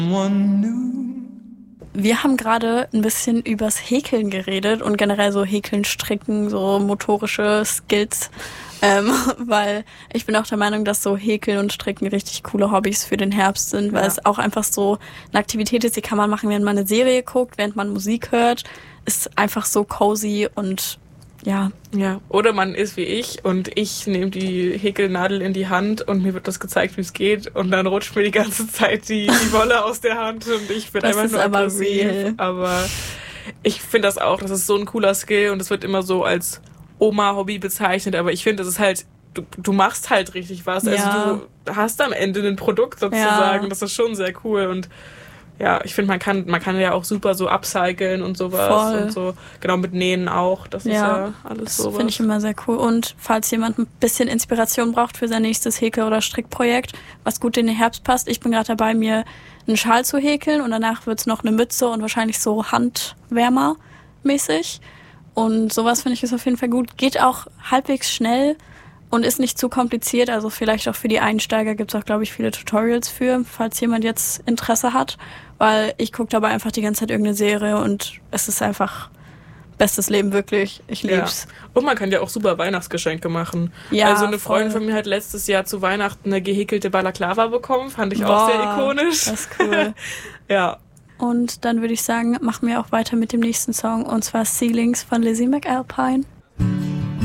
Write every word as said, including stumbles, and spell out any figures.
Wir haben gerade ein bisschen übers Häkeln geredet und generell so Häkeln, Stricken, so motorische Skills, ähm, weil ich bin auch der Meinung, dass so Häkeln und Stricken richtig coole Hobbys für den Herbst sind, weil ja. es auch einfach so eine Aktivität ist, die kann man machen, während man eine Serie guckt, während man Musik hört, ist einfach so cozy und ja. Ja, oder man ist wie ich und ich nehme die Häkelnadel in die Hand und mir wird das gezeigt, wie es geht und dann rutscht mir die ganze Zeit die, die Wolle aus der Hand und ich bin das einfach ist nur aber aggressiv. real. Aber ich finde das auch, das ist so ein cooler Skill und es wird immer so als Oma-Hobby bezeichnet, aber ich finde, das ist halt, du, du machst halt richtig was. Ja. Also du hast am Ende ein Produkt sozusagen, ja. Das ist schon sehr cool und ja, ich finde, man kann man kann ja auch super so upcyclen und sowas. Voll. Und so. Genau, mit Nähen auch. Das ja, ist ja alles das sowas. Finde ich immer sehr cool. Und falls jemand ein bisschen Inspiration braucht für sein nächstes Häkel- oder Strickprojekt, was gut in den Herbst passt, ich bin gerade dabei, mir einen Schal zu häkeln und danach wird's noch eine Mütze und wahrscheinlich so Handwärmer-mäßig. Und sowas finde ich ist auf jeden Fall gut. Geht auch halbwegs schnell und ist nicht zu kompliziert. Also vielleicht auch für die Einsteiger gibt's auch, glaube ich, viele Tutorials für, falls jemand jetzt Interesse hat. Weil ich gucke dabei einfach die ganze Zeit irgendeine Serie und es ist einfach bestes Leben, wirklich. Ich lieb's. Ja. Und man kann ja auch super Weihnachtsgeschenke machen. Ja, also eine voll. Freundin von mir hat letztes Jahr zu Weihnachten eine gehäkelte Balaklava bekommen. Fand ich Boah, auch sehr ikonisch. Das ist cool. Ja. Und dann würde ich sagen, machen wir auch weiter mit dem nächsten Song. Und zwar Ceilings von Lizzie McAlpine.